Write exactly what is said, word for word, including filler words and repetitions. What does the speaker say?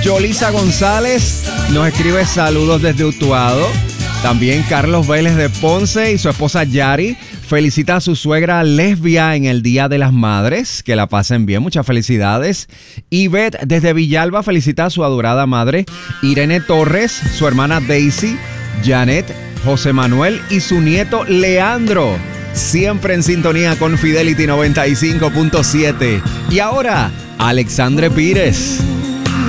Yolisa González nos escribe saludos desde Utuado. También Carlos Vélez de Ponce y su esposa Yari felicita a su suegra Lesbia en el Día de las Madres. Que la pasen bien, muchas felicidades. Ivette desde Villalba felicita a su adorada madre Irene Torres, su hermana Daisy, Janet, José Manuel y su nieto Leandro. Siempre en sintonía con Fidelity noventa y cinco punto siete. Y ahora, Alexandre Pires.